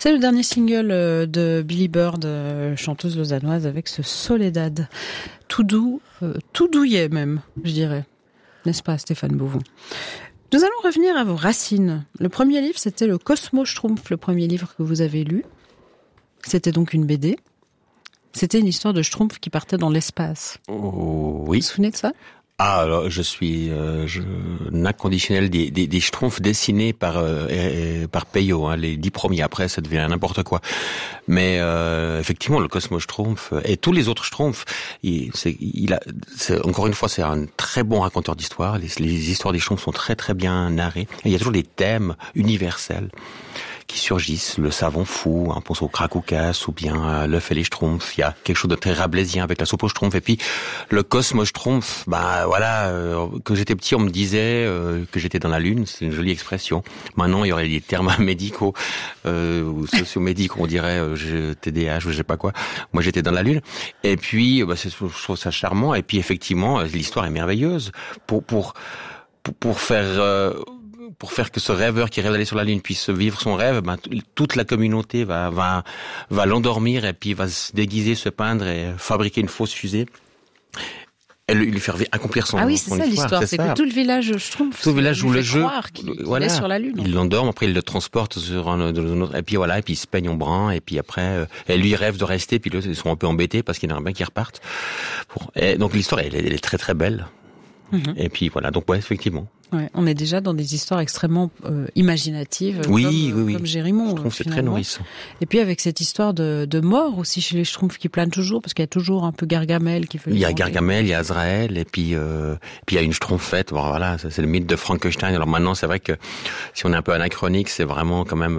C'est le dernier single de Billy Bird, chanteuse lausannoise, avec ce Soledad. Tout doux, tout douillet même, je dirais. N'est-ce pas, Stéphane Beauvon? Nous allons revenir à vos racines. Le premier livre, c'était le Cosmo Schtroumpf, le premier livre que vous avez lu. C'était donc une BD. C'était une histoire de Schtroumpf qui partait dans l'espace. Oh, oui. Vous vous souvenez de ça? Ah, alors je suis inconditionnel des Schtroumpfs dessinés par Peyo, les 10 premiers. Après, ça devient n'importe quoi. Mais effectivement, le Cosmo Schtroumpf et tous les autres Schtroumpfs, encore une fois, c'est un très bon raconteur d'histoires. Les histoires des Schtroumpfs sont très très bien narrées. Et il y a toujours des thèmes universels qui surgissent, le savon fou, on pense au Krakoukas, ou bien l'œuf et les Schtroumpfs. Il y a quelque chose de très rabelaisien avec la soupe aux Schtroumpfs. Et puis le Cosmo Schtroumpf, que j'étais petit, on me disait que j'étais dans la lune. C'est une jolie expression. Maintenant, il y aurait des termes médicaux ou sociomédicaux, on dirait TDAH ou je sais pas quoi. Moi, j'étais dans la lune. Et puis, je trouve ça charmant. Et puis, effectivement, l'histoire est merveilleuse pour faire que ce rêveur qui rêve d'aller sur la Lune puisse vivre son rêve, toute la communauté va l'endormir et puis va se déguiser, se peindre et fabriquer une fausse fusée. Et lui faire accomplir son Ah oui, c'est ça l'histoire, c'est que tout le village Schtroumpf, tout le village joue le jeu, qu'il est sur la Lune. Il l'endorme, après il le transporte sur un autre, et puis voilà, et puis il se peigne en brun, et puis après, et lui il rêve de rester, puis là ils sont un peu embêtés parce qu'il y en a bien qui repartent. Et donc l'histoire, elle est très très belle. Mm-hmm. Et puis voilà, donc ouais, effectivement. Ouais, on est déjà dans des histoires extrêmement imaginatives, comme Gérimon. Je trouve que c'est très nourrissant. Et puis avec cette histoire de mort aussi chez les Schtroumpfs qui planent toujours, parce qu'il y a toujours un peu Gargamel qui fait. Il y a Gargamel, il y a Azraël, et puis il y a une Schtroumpfette. Bon, voilà, ça, c'est le mythe de Frankenstein. Alors maintenant, c'est vrai que si on est un peu anachronique, c'est vraiment quand même,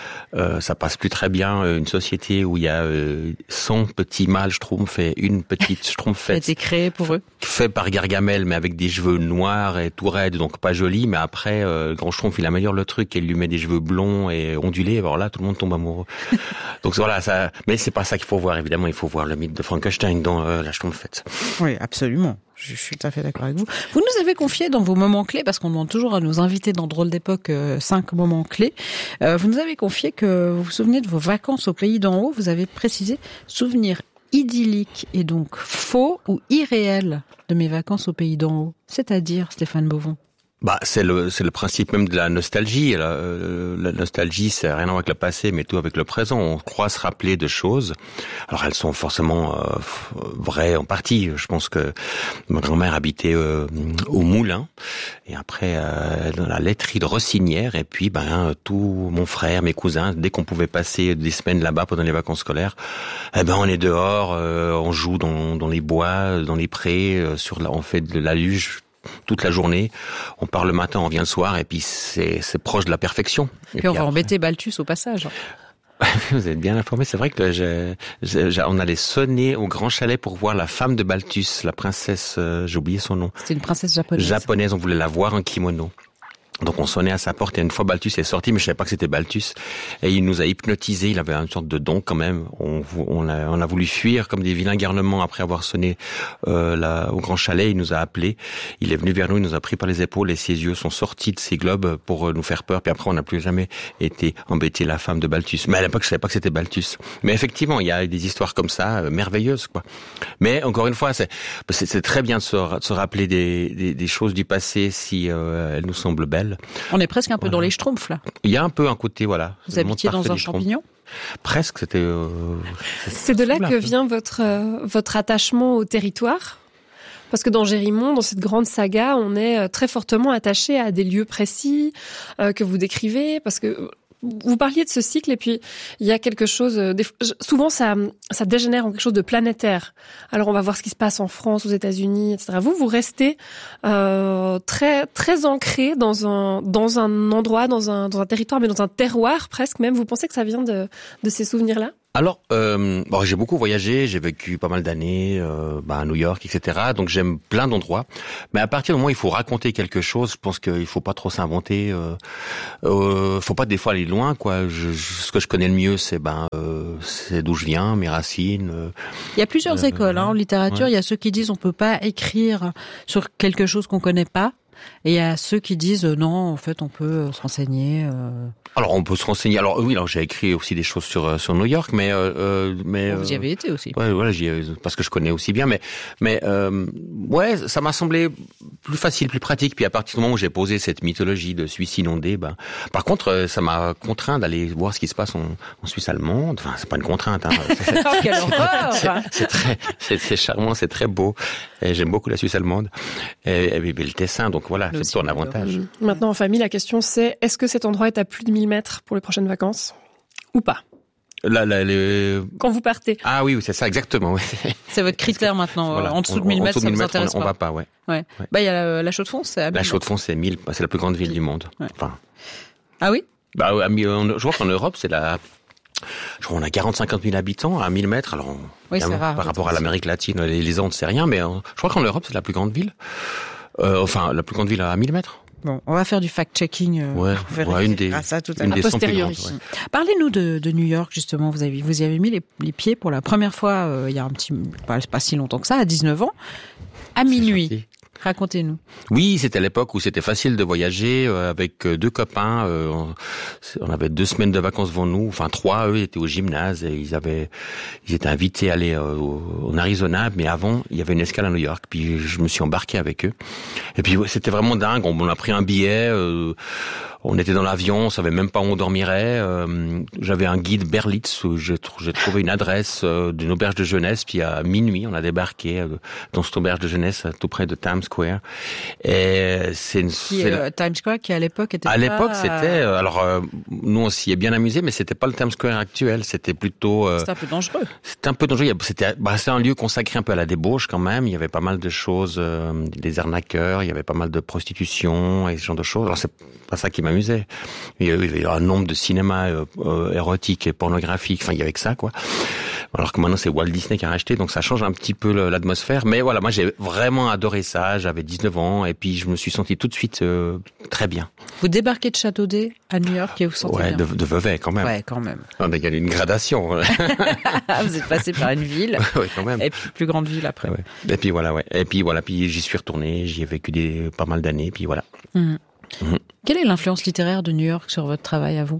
ça passe plus très bien. Une société où il y a 100 petits mâles Schtroumpfs et une petite Schtroumpfette. Ça a été créé pour eux. Fait par Gargamel, mais avec des cheveux noirs et tout raides, donc pas joli, mais après, le grand Schtroumpf, il améliore le truc, et il lui met des cheveux blonds et ondulés, alors là, tout le monde tombe amoureux. Donc voilà, ça, mais c'est pas ça qu'il faut voir, évidemment, il faut voir le mythe de Frankenstein dans la Schtroumpfette. Oui, absolument. Je suis tout à fait d'accord avec vous. Vous nous avez confié dans vos moments clés, parce qu'on demande toujours à nos invités dans Drôle d'époque 5 moments clés, vous nous avez confié que vous vous souvenez de vos vacances au pays d'en haut, vous avez précisé souvenir idyllique et donc faux ou irréel de mes vacances au pays d'en haut. C'est-à-dire, Stéphane Beauvon? C'est le principe même de la nostalgie. La nostalgie, c'est rien à voir avec le passé, mais tout avec le présent. On croit se rappeler de choses. Alors elles sont forcément vraies en partie. Je pense que ma grand-mère habitait au Moulin, et après dans la laiterie de Rossinière. Et puis tout mon frère, mes cousins, dès qu'on pouvait passer des semaines là-bas pendant les vacances scolaires, on est dehors, on joue dans les bois, dans les prés, on fait de la luge toute la journée, on part le matin, on vient le soir, et puis c'est proche de la perfection. Et puis on va embêter Balthus au passage. Vous êtes bien informé, c'est vrai que on allait sonner au Grand Chalet pour voir la femme de Balthus, la princesse, j'ai oublié son nom. C'était une princesse japonaise. Japonaise, on voulait la voir en kimono. Donc on sonnait à sa porte, et une fois Balthus est sorti, mais je savais pas que c'était Balthus, et il nous a hypnotisés. Il avait une sorte de don quand même. On a voulu fuir comme des vilains garnements après avoir sonné au Grand Chalet. Il nous a appelés, il est venu vers nous, il nous a pris par les épaules, et ses yeux sont sortis de ses globes pour nous faire peur. Puis après on n'a plus jamais été embêté la femme de Balthus. Mais à l'époque je savais pas que c'était Balthus. Mais effectivement il y a des histoires comme ça merveilleuses, quoi. Mais encore une fois c'est très bien de se rappeler des choses du passé si elles nous semblent belles. On est presque un peu dans les Schtroumpfs, là. Il y a un peu un côté, voilà. Vous habitiez dans un champignon ? Presque, c'était... C'est de là que vient votre attachement au territoire ? Parce que dans Gérimon, dans cette grande saga, on est très fortement attaché à des lieux précis que vous décrivez, parce que vous parliez de ce cycle, et puis il y a quelque chose, souvent ça dégénère en quelque chose de planétaire. Alors on va voir ce qui se passe en France, aux États-Unis, etc. Vous restez très très ancré dans un endroit, dans un territoire, mais dans un terroir presque même. Vous pensez que ça vient de ces souvenirs-là ? Alors, j'ai beaucoup voyagé, j'ai vécu pas mal d'années à New York, etc. Donc j'aime plein d'endroits. Mais à partir du moment où il faut raconter quelque chose, je pense qu'il faut pas trop s'inventer. Faut pas des fois aller loin, quoi. Ce que je connais le mieux, c'est d'où je viens, mes racines. Il y a plusieurs écoles en littérature. Ouais. Il y a ceux qui disent on peut pas écrire sur quelque chose qu'on connaît pas. Et il y a ceux qui disent non, en fait, on peut se renseigner. Alors on peut se renseigner. Alors oui, alors j'ai écrit aussi des choses sur New York, mais Vous y avez été aussi. Ouais, voilà, parce que je connais aussi bien, mais ouais, ça m'a semblé plus facile, plus pratique. Puis à partir du moment où j'ai posé cette mythologie de Suisse inondée, par contre, ça m'a contraint d'aller voir ce qui se passe en Suisse allemande. Enfin, c'est pas une contrainte. Hein. Quelle horreur. C'est charmant, c'est très beau. Et j'aime beaucoup la Suisse allemande et le Tessin. Donc voilà, c'est tout un avantage. Maintenant, en famille, la question c'est est-ce que cet endroit est à plus de 1000 mètres pour les prochaines vacances ou pas? Quand vous partez. Ah oui, c'est ça, exactement. Oui. C'est votre critère maintenant. Voilà. En dessous de 1000 mètres, ça vous intéresse on pas. On va pas, ouais. Ouais. Il y a la Chaux-de-Fonds, c'est à 1000 La Chaux-de-Fonds, c'est 1000, c'est la plus grande ville du monde. Ouais. Enfin. Ah oui? Je crois qu'en Europe, je crois qu'on a 40-50 000 habitants à 1000 mètres. Alors, oui, c'est rare. Par rapport à l'Amérique latine, les Andes, c'est rien, mais je crois qu'en Europe, c'est la plus grande ville. La plus grande ville à 1000 mètres. Bon, on va faire du fact-checking. Une des 100 plus grandes. Ouais. Parlez-nous de New York, justement. Vous y avez mis les pieds pour la première fois, il y a pas si longtemps que ça, à 19 ans, à minuit. Racontez-nous. Oui, c'était l'époque où c'était facile de voyager avec deux copains. On avait 2 semaines de vacances devant nous. Enfin 3, eux étaient au gymnase et ils étaient invités à aller en Arizona. Mais avant, il y avait une escale à New York. Puis je me suis embarqué avec eux. Et puis c'était vraiment dingue. On a pris un billet. On était dans l'avion, on savait même pas où on dormirait. J'avais un guide Berlitz où j'ai trouvé une adresse d'une auberge de jeunesse. Puis à minuit, on a débarqué dans cette auberge de jeunesse tout près de Times Square. Et Times Square qui à l'époque était. À l'époque, c'était. Nous on s'y est bien amusé, mais c'était pas le Times Square actuel. C'était plutôt. C'était un peu dangereux. C'était un peu dangereux. C'était un lieu consacré un peu à la débauche quand même. Il y avait pas mal de choses, des arnaqueurs. Il y avait pas mal de prostitution et ce genre de choses. Alors c'est pas ça qui m'amusait. Il y avait un nombre de cinémas érotiques et pornographiques. Enfin, il y avait que ça, quoi. Alors que maintenant, c'est Walt Disney qui a racheté, donc ça change un petit peu l'atmosphère. Mais voilà, moi, j'ai vraiment adoré ça. J'avais 19 ans et puis je me suis senti tout de suite très bien. Vous débarquez de Châteaudet à New York et vous sentez bien. De Vevey, quand même. Ouais, quand même. Il y a une gradation. Vous êtes passé par une ville. Oui, quand même. Et puis plus grande ville après. Ouais. Et puis voilà, ouais. Et puis voilà, puis j'y suis retourné. J'y ai vécu pas mal d'années. Puis voilà. Mmh. Mmh. Quelle est l'influence littéraire de New York sur votre travail à vous?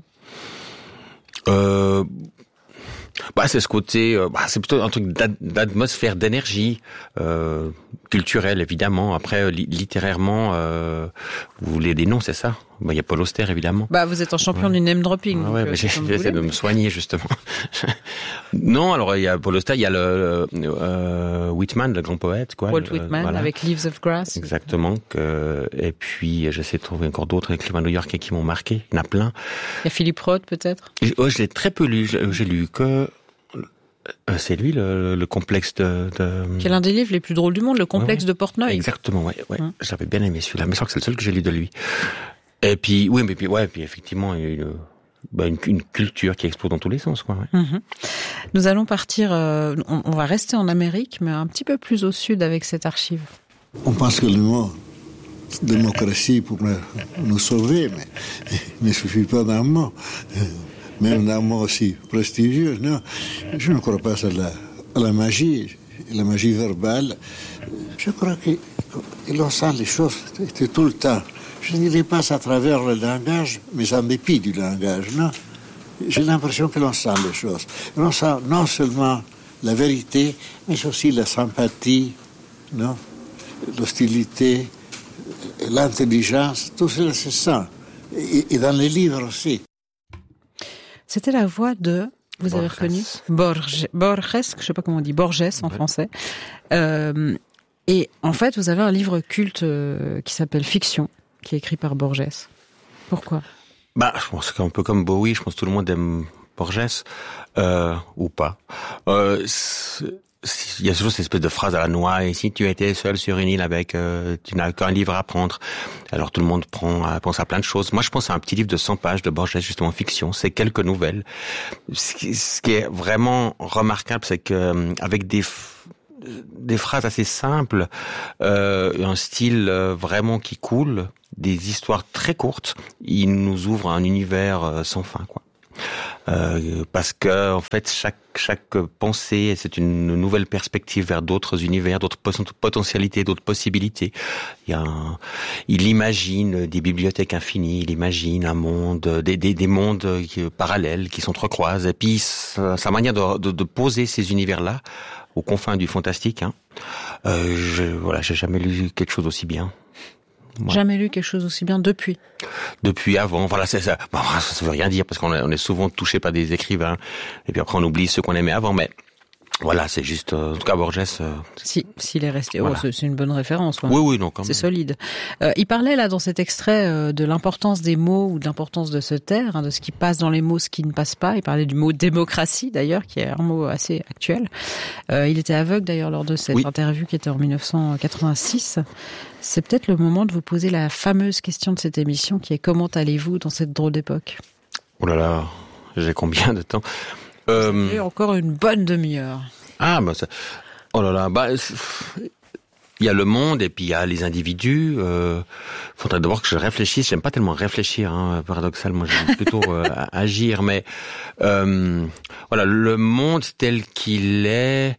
C'est ce côté, c'est plutôt un truc d'atmosphère, d'énergie, culturelle évidemment. Après, littérairement, vous voulez des noms, c'est ça? Il y a Paul Auster évidemment. Vous êtes un champion du name dropping. J'essaie de me soigner justement. Non, alors il y a Paul Auster, il y a le Whitman, le grand poète, quoi. Walt Whitman, voilà. Avec Leaves of Grass. Exactement. Et puis j'essaie de trouver encore d'autres écrivains new-yorkais qui m'ont marqué. Il y en a plein. Il y a Philip Roth peut-être. Je l'ai très peu lu. J'ai lu que. C'est lui le complexe de. Qui est l'un des livres les plus drôles du monde, le complexe de Portnoy. Exactement, ouais. J'avais bien aimé celui-là, mais je crois que c'est le seul que j'ai lu de lui. Et puis, puis effectivement, il y a une culture qui explose dans tous les sens, quoi. Ouais. Mm-hmm. Nous allons partir, on va rester en Amérique, mais un petit peu plus au sud avec cette archive. On pense que le mot démocratie pourrait nous sauver, mais il ne suffit pas d'un mot. Même d'un mot aussi prestigieux. Non, je ne crois pas à la magie verbale. Je crois qu'il sent les choses tout le temps. Je ne dirais pas à travers le langage, mais en dépit du langage, non. J'ai l'impression que l'on sent les choses. On sent non seulement la vérité, mais aussi la sympathie, non, l'hostilité, l'intelligence, tout cela se sent. Et dans les livres aussi. C'était la voix de, vous avez reconnu, Borges, je sais pas comment on dit, Borges en français. Et en fait, vous avez un livre culte qui s'appelle Fiction, qui est écrit par Borges. Pourquoi? Je pense qu'un peu comme Bowie, je pense que tout le monde aime Borges, ou pas. Il y a toujours cette espèce de phrase à la noix, et si tu étais seul sur une île avec, tu n'as qu'un livre à prendre. Alors tout le monde pense à plein de choses. Moi, je pense à un petit livre de 100 pages de Borges, justement, fiction. C'est quelques nouvelles. Ce qui est vraiment remarquable, c'est que, avec des phrases assez simples, un style vraiment qui coule, des histoires très courtes, il nous ouvre un univers sans fin, quoi. parce que en fait chaque pensée, c'est une nouvelle perspective vers d'autres univers, d'autres potentialités, d'autres possibilités. Il imagine des bibliothèques infinies, il imagine un monde, des mondes parallèles qui s'entrecroisent, et puis sa manière de poser ces univers-là aux confins du fantastique. J'ai jamais lu quelque chose aussi bien. Ouais. Jamais lu quelque chose aussi bien depuis avant. Voilà, c'est ça. Bon, ça veut rien dire parce qu'on est souvent touché par des écrivains et puis après on oublie ceux qu'on aimait avant. Mais voilà, c'est juste. En tout cas, Borges. S'il est resté, voilà. C'est une bonne référence. Ouais. Oui, non, quand même. C'est solide. Il parlait là dans cet extrait de l'importance des mots ou de l'importance de se taire, de ce qui passe dans les mots, ce qui ne passe pas. Il parlait du mot démocratie d'ailleurs, qui est un mot assez actuel. Il était aveugle d'ailleurs lors de cette interview qui était en 1986. C'est peut-être le moment de vous poser la fameuse question de cette émission qui est: comment allez-vous dans cette drôle d'époque? Oh là là, j'ai combien de temps? Encore une bonne demi-heure. Ah, oh là là, il y a le monde et puis il y a les individus. Faudrait d'abord que je réfléchisse. J'aime pas tellement réfléchir, paradoxalement. J'aime plutôt agir. Mais voilà, le monde tel qu'il est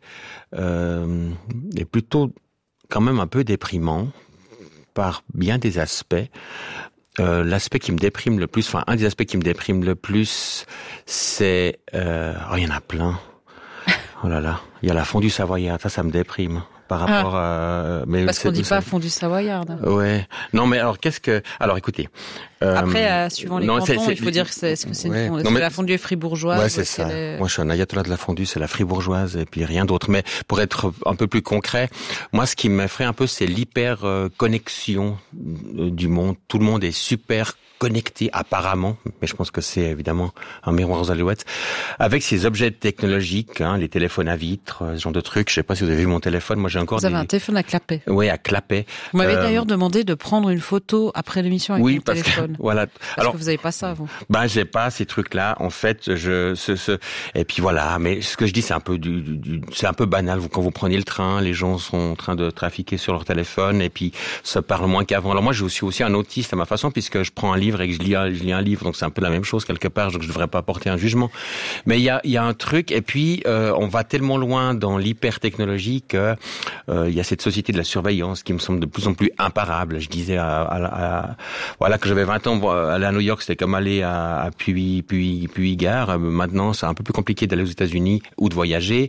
plutôt quand même un peu déprimant par bien des aspects. L'aspect qui me déprime le plus, un des aspects qui me déprime le plus, c'est... il y en a plein. Oh là là, il y a la fondue savoyarde, ça me déprime. Par rapport à... Parce qu'on dit pas fondue savoyarde. Ouais. Non, mais alors, Alors, écoutez... Après, suivant les cantons, il faut dire que est-ce que c'est la fondue fribourgeoise? Ouais, c'est ça. Moi, je suis un ayatollah de la fondue, c'est la fribourgeoise et puis rien d'autre. Mais pour être un peu plus concret, moi, ce qui m'effraie un peu, c'est l'hyper-connexion du monde. Tout le monde est super connecté, apparemment, mais je pense que c'est évidemment un miroir aux alouettes, avec ces objets technologiques, les téléphones à vitre, ce genre de trucs. Je sais pas si vous avez vu mon téléphone, moi j'ai encore Vous avez un téléphone à clapet. Oui, à clapet. Vous m'avez d'ailleurs demandé de prendre une photo après l'émission avec mon téléphone. Voilà. Alors que vous avez pas ça, vous. J'ai pas ces trucs-là. En fait, et puis voilà. Mais ce que je dis, c'est un peu c'est un peu banal. Quand vous prenez le train, les gens sont en train de trafiquer sur leur téléphone et puis se parlent moins qu'avant. Alors moi, je suis aussi un autiste à ma façon puisque je prends un livre et que je lis un livre, donc c'est un peu la même chose quelque part. Donc je devrais pas porter un jugement. Mais il y a un truc. Et puis on va tellement loin dans l'hyper technologie que il y a cette société de la surveillance qui me semble de plus en plus imparable. Je disais voilà que j'avais 20 ans, aller à New York, c'était comme aller à Puy-Gare. Maintenant, c'est un peu plus compliqué d'aller aux États-Unis ou de voyager.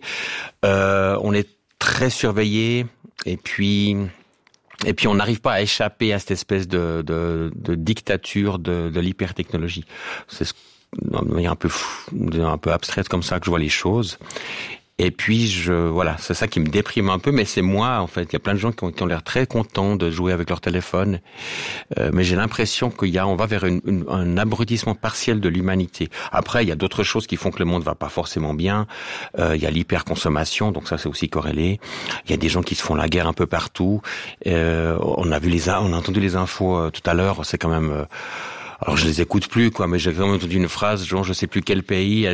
On est très surveillé et puis on n'arrive pas à échapper à cette espèce de dictature de l'hypertechnologie. C'est de manière un peu abstraite comme ça que je vois les choses. Et puis c'est ça qui me déprime un peu, mais c'est moi en fait. Il y a plein de gens qui ont l'air très contents de jouer avec leur téléphone, mais j'ai l'impression on va vers un abrutissement partiel de l'humanité. Après, il y a d'autres choses qui font que le monde va pas forcément bien. Il y a l'hyperconsommation, donc ça c'est aussi corrélé. Il y a des gens qui se font la guerre un peu partout. On a entendu les infos tout à l'heure. C'est quand même alors je les écoute plus mais j'ai quand même entendu une phrase genre je sais plus quel pays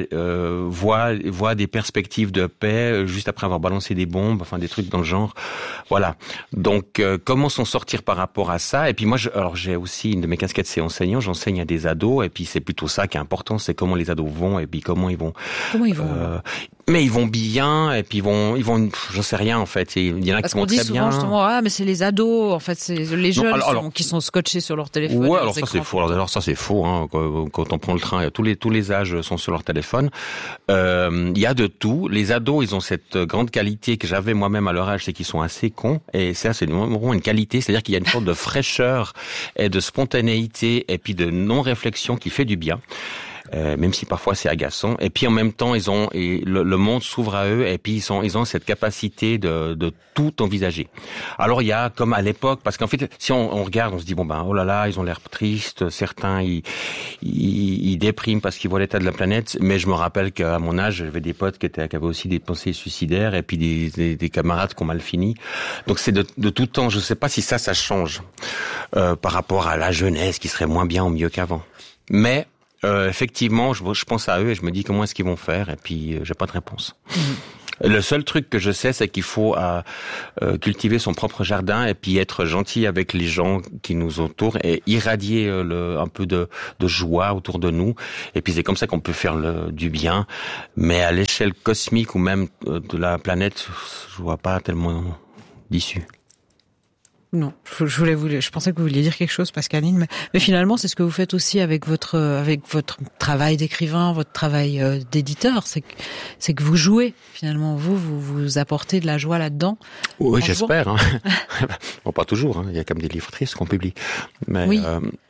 voit des perspectives de paix juste après avoir balancé des bombes, des trucs dans le genre. Voilà. Donc comment s'en sortir par rapport à ça? Et puis moi j'ai aussi une de mes casquettes, c'est enseignant, j'enseigne à des ados et puis c'est plutôt ça qui est important, c'est comment les ados vont et puis comment ils vont mais ils vont bien et puis ils vont j'en sais rien en fait, il y en a qui vont très bien. Parce qu'on dit souvent justement mais c'est les ados en fait, c'est les jeunes qui sont scotchés sur leur téléphone. Ouais, alors ça c'est faux. Alors ça c'est faux quand on prend le train, tous les âges sont sur leur téléphone. Il y a de tout. Les ados, ils ont cette grande qualité que j'avais moi-même à leur âge, c'est qu'ils sont assez cons et ça c'est vraiment une qualité, c'est-à-dire qu'il y a une sorte de fraîcheur et de spontanéité et puis de non-réflexion qui fait du bien. Même si parfois c'est agaçant. Et puis en même temps, le monde s'ouvre à eux et puis ils ont cette capacité de tout envisager. Alors il y a comme à l'époque, parce qu'en fait, si on regarde, on se dit oh là là, ils ont l'air tristes. Certains ils dépriment parce qu'ils voient l'état de la planète. Mais je me rappelle qu'à mon âge, j'avais des potes qui avaient aussi des pensées suicidaires et puis des camarades qui ont mal fini. Donc c'est de tout temps. Je sais pas si ça change par rapport à la jeunesse qui serait moins bien ou mieux qu'avant. Mais effectivement, je pense à eux et je me dis comment est-ce qu'ils vont faire et puis j'ai pas de réponse. Le seul truc que je sais, c'est qu'il faut cultiver son propre jardin et puis être gentil avec les gens qui nous entourent et irradier un peu de joie autour de nous. Et puis c'est comme ça qu'on peut faire du bien. Mais à l'échelle cosmique ou même de la planète, je vois pas tellement d'issue. Non, je pensais que vous vouliez dire quelque chose, Pascaline, mais finalement, c'est ce que vous faites aussi avec votre travail d'écrivain, votre travail d'éditeur, c'est que vous jouez, finalement, vous apportez de la joie là-dedans. Oui, j'espère, hein. Bon, pas toujours, hein. Il y a comme des livres tristes qu'on publie. Mais, oui.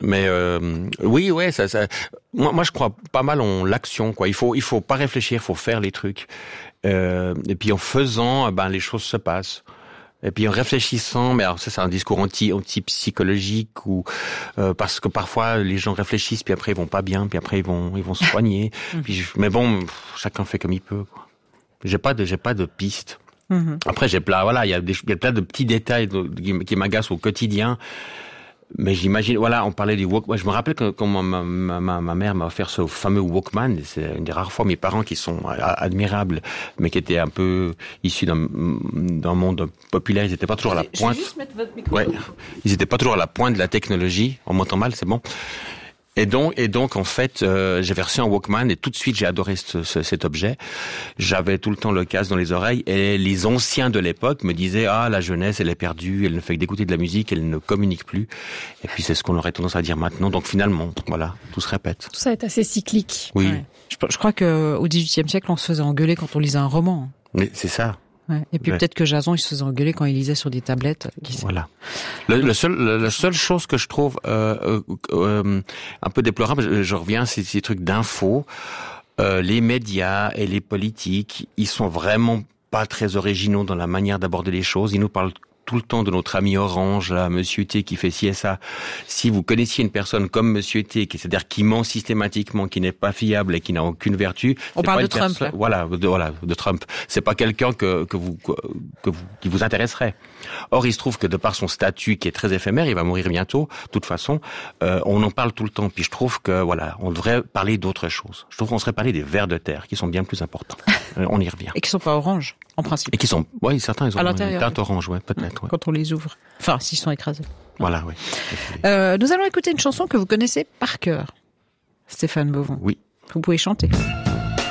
Oui, ouais, ça, moi, je crois pas mal en l'action, quoi. Il faut pas réfléchir, il faut faire les trucs. Et puis en faisant, les choses se passent. Et puis en réfléchissant, mais alors ça c'est un discours anti-psychologique ou parce que parfois les gens réfléchissent puis après ils vont pas bien, puis après ils vont se soigner. Mais bon, chacun fait comme il peut, quoi. J'ai pas de piste. Après il y a plein de petits détails qui m'agacent au quotidien. Mais j'imagine, on parlait du Walkman. Je me rappelle quand ma mère m'a offert ce fameux Walkman. C'est une des rares fois mes parents qui sont admirables, mais qui étaient un peu issus d'un monde populaire. Ils n'étaient pas toujours à la pointe. Je vais juste mettre votre micro. Ouais. Ils n'étaient pas toujours à la pointe de la technologie. On m'entend mal, c'est bon. Et donc, en fait, j'avais reçu un Walkman et tout de suite, j'ai adoré cet objet. J'avais tout le temps le casque dans les oreilles et les anciens de l'époque me disaient, la jeunesse, elle est perdue, elle ne fait que d'écouter de la musique, elle ne communique plus. Et puis, c'est ce qu'on aurait tendance à dire maintenant. Donc, finalement, voilà, tout se répète. Tout ça est assez cyclique. Oui. Ouais. Je crois qu'au XVIIIe siècle, on se faisait engueuler quand on lisait un roman. Mais c'est ça. Ouais. Et puis peut-être que Jason, il se faisait engueuler quand il lisait sur des tablettes. Voilà. La seule chose que je trouve un peu déplorable, je reviens à ces trucs d'infos, les médias et les politiques, ils sont vraiment pas très originaux dans la manière d'aborder les choses. Ils nous parlent tout le temps de notre ami Orange, là, Monsieur T, qui fait ci et ça. Si vous connaissiez une personne comme Monsieur T, c'est-à-dire qui ment systématiquement, qui n'est pas fiable et qui n'a aucune vertu. On parle de Trump, là. Voilà, de Trump. C'est pas quelqu'un qui vous intéresserait. Or, il se trouve que de par son statut qui est très éphémère, il va mourir bientôt. De toute façon, on en parle tout le temps. Puis je trouve que, on devrait parler d'autre chose. Je trouve qu'on devrait parler des vers de terre, qui sont bien plus importants. On y revient. Et qui sont pas orange, en principe. Et qui sont, certains, ils ont une teinte orange, peut-être. Ouais. Quand on les ouvre. Enfin, s'ils sont écrasés. Voilà, oui. Nous allons écouter une chanson que vous connaissez par cœur. Stéphane Beauvon. Oui. Vous pouvez chanter.